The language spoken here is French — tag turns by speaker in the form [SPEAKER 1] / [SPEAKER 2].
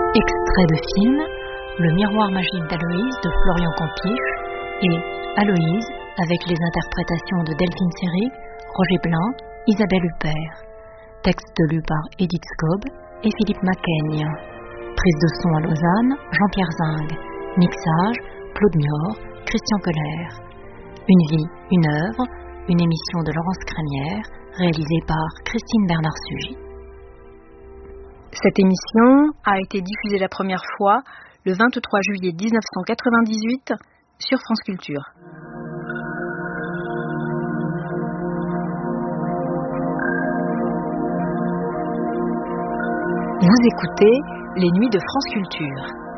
[SPEAKER 1] Extrait de film Le miroir magique d'Aloïse de Florian Campiche et Aloïse avec les interprétations de Delphine Seyrig, Roger Blin, Isabelle Huppert. Texte lu par Edith Scob et Philippe Macaigne. Prise de son à Lausanne, Jean-Pierre Zing. Mixage, Claude Mior, Christian Keller. Une vie, une œuvre, une émission de Laurence Crémière, réalisée par Christine Bernard-Sugy. Cette émission a été diffusée la première fois le 23 juillet 1998 sur France Culture. Vous écoutez Les Nuits de France Culture.